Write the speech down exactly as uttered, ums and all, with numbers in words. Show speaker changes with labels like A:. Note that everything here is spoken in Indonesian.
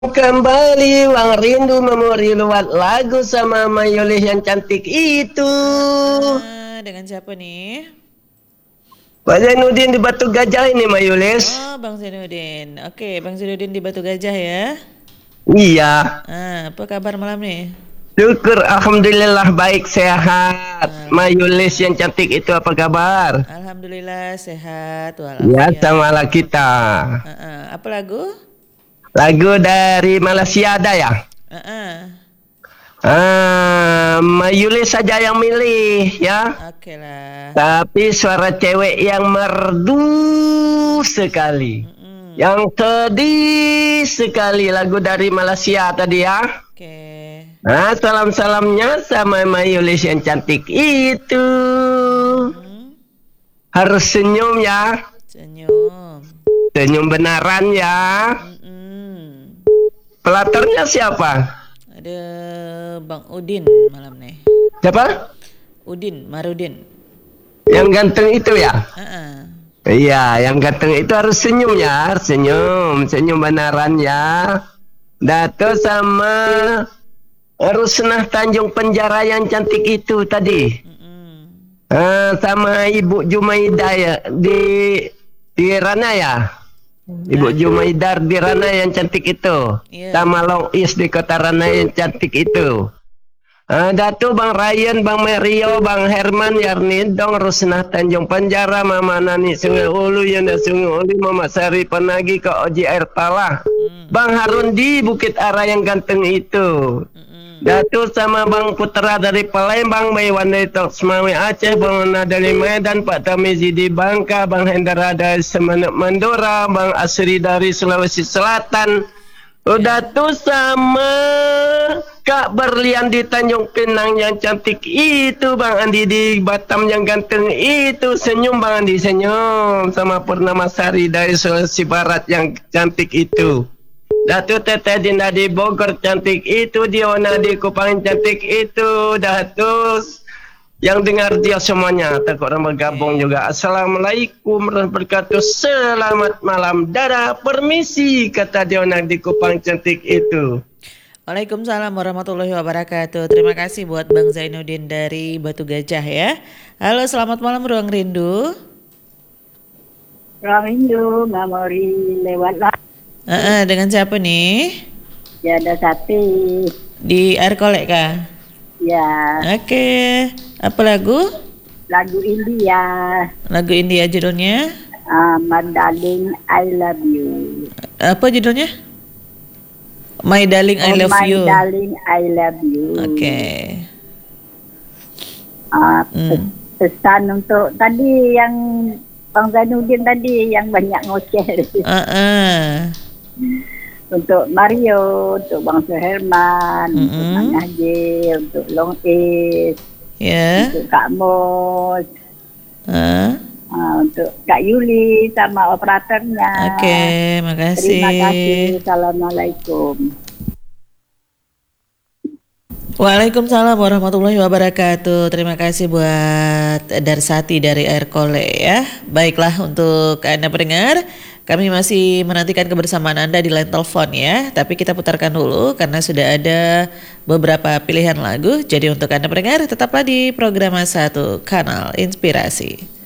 A: Kembali Wang Rindu memori luat lagu sama Mayoleh yang cantik itu.
B: Ah, dengan siapa nih?
A: Pak Zainuddin di Batu Gajah ini Mayoles.
B: Oh, Bang Zainuddin. Oke, Bang Zainuddin di Batu Gajah ya.
A: Iya.
B: Ah, apa kabar malam nih?
A: Syukur Alhamdulillah baik sehat. Mayoles yang cantik itu apa kabar?
B: Alhamdulillah sehat
A: Ya
B: walafiat.
A: sama lah kita.
B: Ah, ah. Apa lagu?
A: Lagu dari Malaysia ada ya?
B: Ah, ah.
A: Ah, Mayoles saja yang milih ya.
B: Oke lah.
A: Tapi suara cewek yang merdu sekali.
B: Mm-mm.
A: Yang sedih sekali lagu dari Malaysia tadi ya.
B: Oke.
A: Nah, salam-salamnya sama Mayoles yang cantik itu.
B: Hmm,
A: Harus senyum ya.
B: senyum.
A: Senyum benaran ya.
B: Mm-mm.
A: Pelatarnya siapa?
B: Ada Bang Udin malam nih.
A: Siapa?
B: Udin, Marudin.
A: Yang ganteng itu ya?
B: Ah, ah.
A: Iya, yang ganteng itu harus senyum ya. Harus senyum. Senyum benaran ya. Dato sama Rusnah Tanjung Penjara yang cantik itu tadi.
B: Mm-mm.
A: Ah, sama Ibu Jumaidah ya, di di Rana ya. Ibu Jumaidah di Rana yang cantik itu.
B: Iya.
A: Sama Long Is di Kota Rana yang cantik itu. Ah, Dato Bang Ryan, Bang Mario, Bang Herman, Yarni Dong, Rusnah Tanjung Penjara, Mama Nani Sungai Ulu, Yanda Sungai Ulu, Mama Sari Penagi ke Oji Air Talah.
B: Mm.
A: Bang Harun di Bukit Ara yang ganteng itu.
B: Mm-mm.
A: Datuk sama Bang Putra dari Palembang, Baywan dari Toksmawi Aceh, Bang Nana dari Medan, Pak Tamizi di Bangka, Bang Hendra dari Semenuk Mandora, Bang Asri dari Sulawesi Selatan. Oh, Datuk sama Kak Berlian di Tanjung Pinang yang cantik itu, Bang Andi di Batam yang ganteng itu. Senyum Bang Andi, senyum. Sama Purnama Sari dari Sulawesi Barat yang cantik itu. Datuk Teteh Dinda di Bogor cantik itu, Diona di Kupang cantik itu, Datuk yang dengar dia semuanya, takut orang bergabung juga. Assalamualaikum warahmatullahi wabarakatuh, selamat malam, dadah, permisi, kata Diona di Kupang cantik itu.
B: Waalaikumsalam warahmatullahi wabarakatuh. Terima kasih buat Bang Zainuddin dari Batu Gajah ya. Halo, selamat malam Ruang Rindu.
C: Ruang Rindu, memori lewat lah.
B: Ah, ah, dengan siapa nih?
C: Ya ada Sati.
B: Di Air Kolek kah?
C: Ya,
B: Oke. Apa lagu?
C: lagu India.
B: Lagu India judulnya?
C: Uh, My Darling, I Love You.
B: Apa judulnya? My Darling I
C: Oh,
B: Love
C: My
B: You.
C: Darling, I Love You.
B: Oke.
C: Uh,
B: Hmm.
C: Pesan untuk tadi yang Bang Zainuddin tadi yang banyak ngoceh.
B: Ah, ah.
C: Untuk Mario, untuk Bang Suherman, untuk
B: Mm-mm.
C: Mang Haji, untuk Long Is,
B: Ya.
C: untuk Kak Mos,
B: Ah.
C: uh, untuk Kak Yuli sama operatornya.
B: Oke, makasih.
C: Terima kasih. Assalamualaikum.
B: Waalaikumsalam warahmatullahi wabarakatuh. Terima kasih buat Darsati dari Air Kole ya. Baiklah untuk Anda pendengar, kami masih menantikan kebersamaan Anda di line telepon ya. Tapi kita putarkan dulu karena sudah ada beberapa pilihan lagu. Jadi untuk Anda pendengar tetaplah di program satu Kanal Inspirasi.